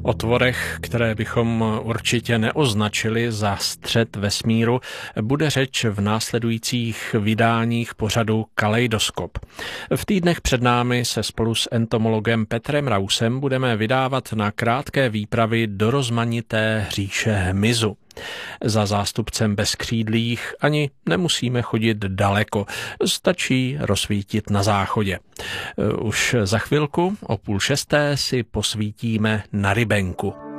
O tvorech, které bychom určitě neoznačili za střed vesmíru, bude řeč v následujících vydáních pořadu Kaleidoskop. V týdnech před námi se spolu s entomologem Petrem Rausem budeme vydávat na krátké výpravy do rozmanité říše hmyzu. Za zástupcem bezkřídlých ani nemusíme chodit daleko, stačí rozsvítit na záchodě. Už za chvilku o 5:30 si posvítíme na rybenku.